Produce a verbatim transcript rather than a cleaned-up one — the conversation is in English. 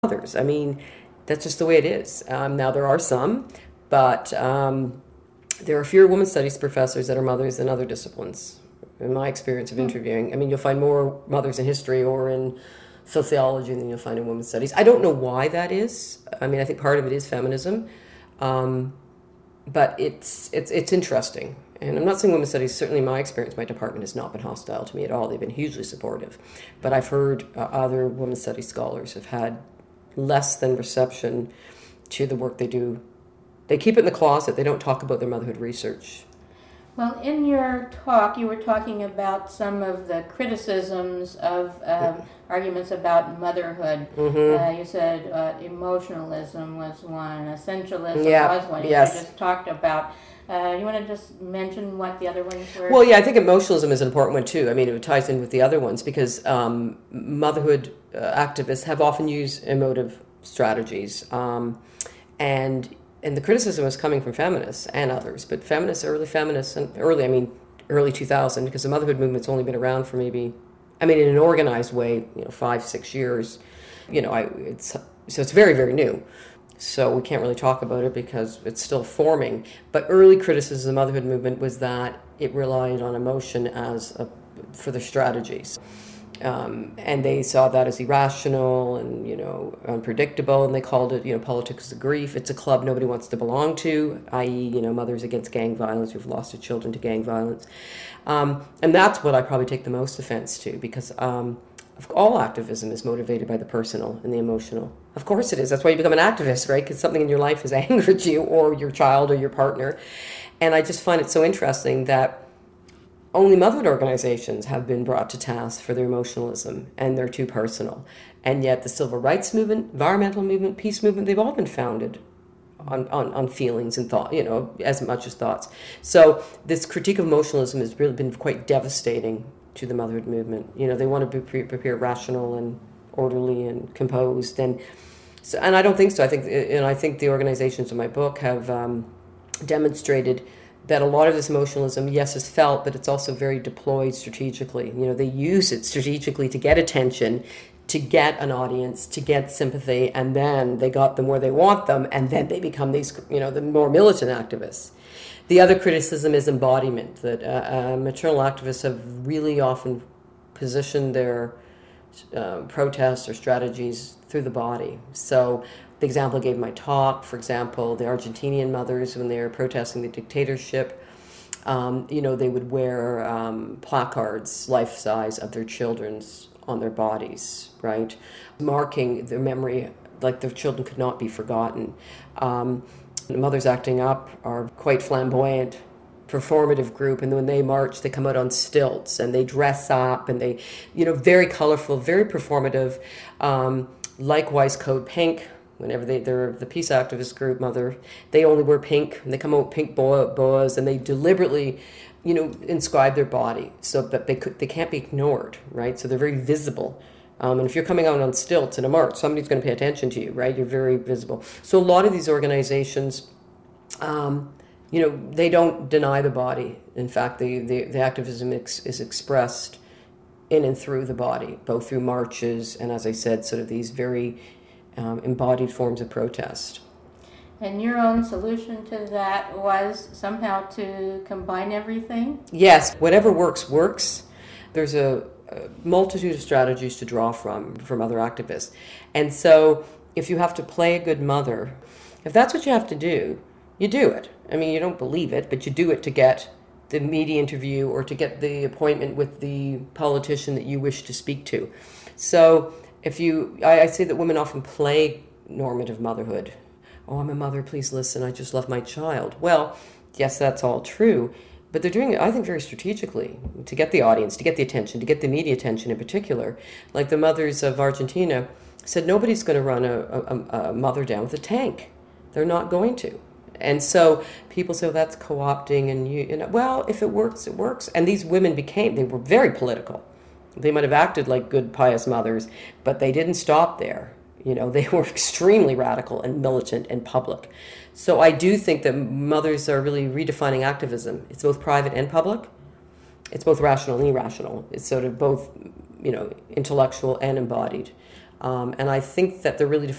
mothers. I mean, that's just the way it is. Um, now, there are some, but um, there are fewer women's studies professors that are mothers than other disciplines, in my experience of interviewing. I mean, you'll find more mothers in history or in sociology than you'll find in women's studies. I don't know why that is. I mean, I think part of it is feminism, um, but it's it's it's interesting. And I'm not saying women's studies, certainly in my experience, my department has not been hostile to me at all. They've been hugely supportive. But I've heard uh, other women's studies scholars have had less than reception to the work they do. They keep it in the closet. They don't talk about their motherhood research. Well, in your talk, you were talking about some of the criticisms of um, arguments about motherhood. Mm-hmm. Uh, you said uh, emotionalism was one, essentialism Yeah, was one. yes. You just talked about. Uh, you want to just mention what the other ones were? Well, yeah, I think emotionalism is an important one too. I mean, it ties in with the other ones because um, motherhood uh, activists have often used emotive strategies, um, and and the criticism is coming from feminists and others, but feminists, early feminists, and early, I mean, early two thousand, because the motherhood movement's only been around for maybe, I mean, in an organized way, you know, five, six years. You know, I it's so it's very, very new. So we can't really talk about it because it's still forming. But early criticism of the motherhood movement was that it relied on emotion as a, for their strategies. Um, and they saw that as irrational and, you know, unpredictable, and they called it, you know, politics of grief. It's a club nobody wants to belong to, that is, you know, mothers against gang violence who've lost their children to gang violence. Um, and that's what I probably take the most offense to, because um, all activism is motivated by the personal and the emotional. Of course it is. That's why you become an activist, right? Because something in your life has angered you, or your child, or your partner. And I just find it so interesting that only motherhood organizations have been brought to task for their emotionalism, and they're too personal. And yet the civil rights movement, environmental movement, peace movement, they've all been founded on, on, on feelings and thought, you know, as much as thoughts. So this critique of emotionalism has really been quite devastating to the motherhood movement. You know, they want to be pre- prepare rational and orderly and composed. And so, and I don't think so. I think, and I think the organizations in my book have um, demonstrated that a lot of this emotionalism, yes, is felt, but it's also very deployed strategically. You know, they use it strategically to get attention, to get an audience, to get sympathy, and then they got them where they want them, and then they become these, you know, the more militant activists. The other criticism is embodiment, that uh, uh, maternal activists have really often positioned their uh, protests or strategies through the body. So the example I gave in my talk, for example, the Argentinian mothers, when they were protesting the dictatorship, um, you know, they would wear um, placards, life-size, of their children's on their bodies, right? Marking their memory, like their children could not be forgotten. Um, the Mothers Acting Up are quite flamboyant, performative group, and when they march, they come out on stilts, and they dress up, and they, you know, very colorful, very performative. Um, likewise, Code Pink, whenever they, they're the peace activist group, Mother, they only wear pink, and they come out with pink boa, boas, and they deliberately, you know, inscribe their body so that they could, they can't be ignored, right? So they're very visible. Um, and if you're coming out on stilts in a march, somebody's going to pay attention to you, right? You're very visible. So a lot of these organizations, um, you know, they don't deny the body. In fact, the, the, the activism ex, is expressed in and through the body, both through marches and, as I said, sort of these very um, embodied forms of protest. And your own solution to that was somehow to combine everything? Yes, whatever works, works. There's a, a multitude of strategies to draw from, from other activists. And so if you have to play a good mother, if that's what you have to do, you do it. I mean, you don't believe it, but you do it to get the media interview or to get the appointment with the politician that you wish to speak to. So if you, I, I say that women often play normative motherhood. Oh, I'm a mother, please listen, I just love my child. Well, yes, that's all true, but they're doing it, I think, very strategically to get the audience, to get the attention, to get the media attention in particular. Like the mothers of Argentina said, nobody's going to run a, a, a mother down with a tank. They're not going to. And so people say, well, that's co-opting, and you, you know, well, if it works, it works. And these women became, they were very political. They might have acted like good, pious mothers, but they didn't stop there. You know, they were extremely radical and militant and public. So I do think that mothers are really redefining activism. It's both private and public. It's both rational and irrational. It's sort of both, you know, intellectual and embodied. Um, and I think that they're really